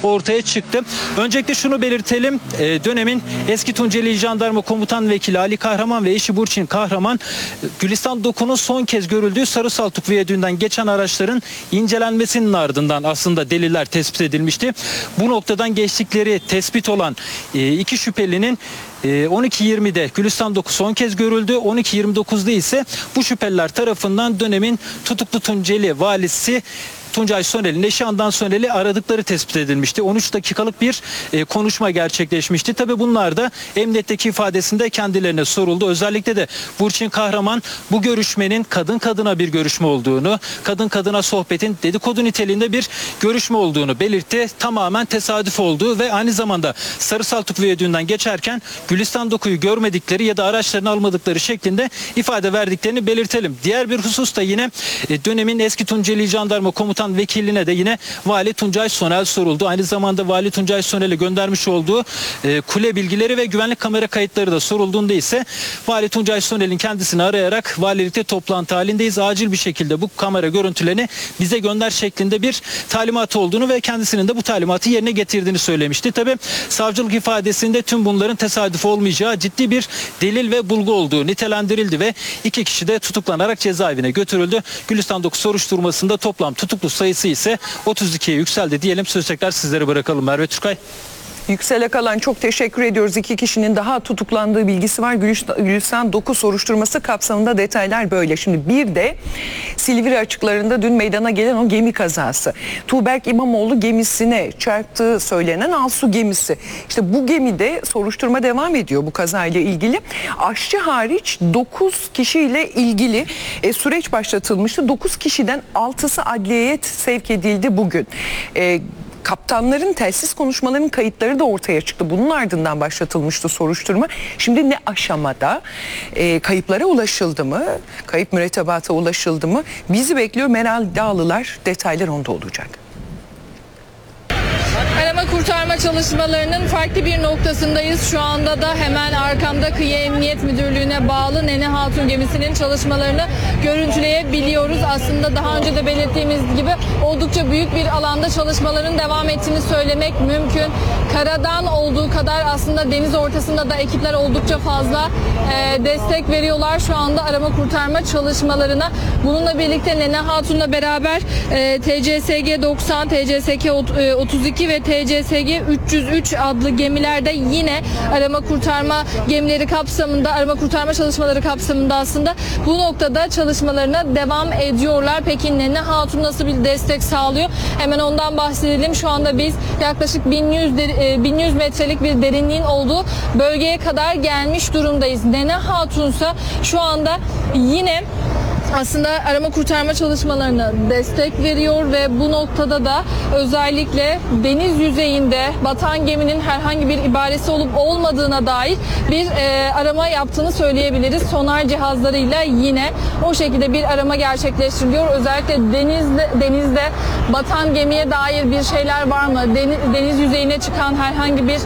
ortaya çıktı. Öncelikle şunu belirtelim. Dönemin eski Tunceli Jandarma Komutan Vekili Ali Kahraman ve eşi Burçin Kahraman, Gülistan Doku'nun son kez görüldüğü Sarısaltuk Viyadüğü'nden geçen araçların incelenmesinin ardından aslında deliller tespit edilmişti. Bu noktadan geçtikleri tespit olan iki şüphelinin 12.20'de Gülistan Doku son kez görüldü. 12.29'da ise bu şüpheliler tarafından dönemin tutuklu Tunceli valisi Tuncay Soner'in eşi Handan Soner'i aradıkları tespit edilmişti. 13 dakikalık bir konuşma gerçekleşmişti. Tabii bunlar da emniyetteki ifadesinde kendilerine soruldu. Özellikle de Burçin Kahraman bu görüşmenin kadın kadına bir görüşme olduğunu, kadın kadına sohbetin dedikodu niteliğinde bir görüşme olduğunu belirtti. Tamamen tesadüf olduğu ve aynı zamanda Sarısaltuk Viyadüğü'nden geçerken Gülistan Doku'yu görmedikleri ya da araçlarını almadıkları şeklinde ifade verdiklerini belirtelim. Diğer bir husus da yine dönemin eski Tunceli Jandarma Komutan Vekiline de yine Vali Tuncay Soner soruldu. Aynı zamanda Vali Tuncay Soner'e göndermiş olduğu kule bilgileri ve güvenlik kamera kayıtları da sorulduğunda ise Vali Tuncay Soner'in kendisini arayarak valilikte toplantı halindeyiz, acil bir şekilde bu kamera görüntülerini bize gönder şeklinde bir talimat olduğunu ve kendisinin de bu talimatı yerine getirdiğini söylemişti. Tabii savcılık ifadesinde tüm bunların tesadüf olmayacağı, ciddi bir delil ve bulgu olduğu nitelendirildi ve iki kişi de tutuklanarak cezaevine götürüldü. Gülistan Doku soruşturmasında toplam tutuklu sayısı ise 32'ye yükseldi diyelim. Söz tekrar sizlere bırakalım. Merve Türkay. Yüksel Akalan, çok teşekkür ediyoruz. İki kişinin daha tutuklandığı bilgisi var. Gülistan Doku soruşturması kapsamında detaylar böyle. Şimdi bir de Silivri açıklarında dün meydana gelen o gemi kazası. Tuğberk İmamoğlu gemisine çarptığı söylenen Alsu gemisi. İşte bu gemide soruşturma devam ediyor bu kazayla ilgili. Aşçı hariç 9 kişiyle ilgili süreç başlatılmıştı. 9 kişiden 6'sı adliyeye sevk edildi bugün. Kaptanların telsiz konuşmalarının kayıtları da ortaya çıktı. Bunun ardından başlatılmıştı soruşturma. Şimdi ne aşamada? Kayıplara ulaşıldı mı? Kayıp mürettebata ulaşıldı mı? Bizi bekliyor Meral Dağlılar. Detaylar onda olacak. Arama kurtarma çalışmalarının farklı bir noktasındayız. Şu anda da hemen arkamda Kıyı Emniyet Müdürlüğü'ne bağlı Nene Hatun gemisinin çalışmalarını görüntüleyebiliyoruz. Aslında daha önce de belirttiğimiz gibi oldukça büyük bir alanda çalışmaların devam ettiğini söylemek mümkün. Karadan olduğu kadar aslında deniz ortasında da ekipler oldukça fazla destek veriyorlar şu anda arama kurtarma çalışmalarına. Bununla birlikte Nene Hatun'la beraber TCSG 90, TCSG 32 ve TCSG 303 adlı gemilerde yine arama kurtarma gemileri kapsamında, arama kurtarma çalışmaları kapsamında aslında bu noktada çalışmalarına devam ediyorlar. Peki Nene Hatun nasıl bir destek sağlıyor? Hemen ondan bahsedelim. Şu anda biz yaklaşık 1100 metrelik bir derinliğin olduğu bölgeye kadar gelmiş durumdayız. Nene Hatun'sa şu anda yine aslında arama kurtarma çalışmalarına destek veriyor ve bu noktada da özellikle deniz yüzeyinde batan geminin herhangi bir ibaresi olup olmadığına dair bir arama yaptığını söyleyebiliriz. Sonar cihazlarıyla yine o şekilde bir arama gerçekleştiriliyor. Özellikle denizde batan gemiye dair bir şeyler var mı? Deniz yüzeyine çıkan herhangi bir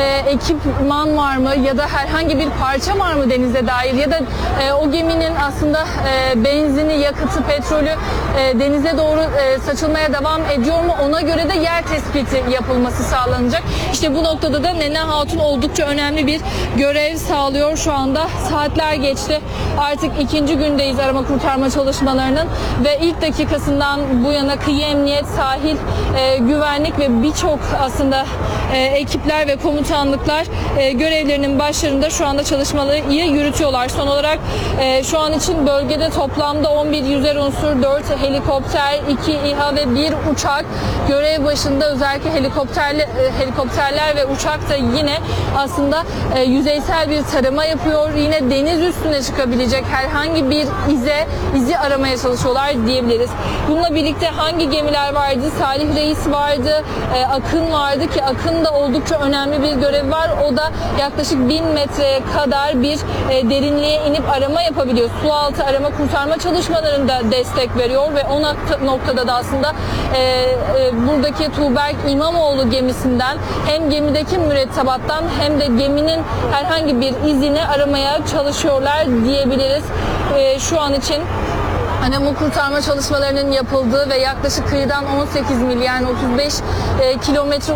ekipman var mı? Ya da herhangi bir parça var mı denize dair? Ya da o geminin aslında benzini, yakıtı, petrolü denize doğru saçılmaya devam ediyor mu? Ona göre de yer tespiti yapılması sağlanacak. İşte bu noktada da Nene Hatun oldukça önemli bir görev sağlıyor şu anda. Saatler geçti. Artık ikinci gündeyiz arama kurtarma çalışmalarının ve ilk dakikasından bu yana kıyı emniyet, sahil güvenlik ve birçok aslında ekipler ve komutanlıklar görevlerinin başlarında şu anda çalışmaları yürütüyorlar. Son olarak şu an için bölgede toplamda 11 yüzer unsur, 4 helikopter, 2 İHA ve 1 uçak görev başında. Özellikle helikopterler ve uçak da yine aslında yüzeysel bir tarama yapıyor. Yine deniz üstüne çıkabilecek herhangi bir izi aramaya çalışıyorlar diyebiliriz. Bununla birlikte hangi gemiler vardı? Salih Reis vardı, Akın vardı ki Akın da oldukça önemli bir görev var. O da yaklaşık 1000 metreye kadar bir derinliğe inip arama yapabiliyor. Sualtı arama kurtarma çalışmalarında destek veriyor ve o noktada da aslında buradaki Tuğberk İmamoğlu gemisinden hem gemideki mürettebattan hem de geminin herhangi bir izini aramaya çalışıyorlar diyebiliriz. Şu an için arama kurtarma çalışmalarının yapıldığı ve yaklaşık kıyıdan 18 mil yani 35 kilometre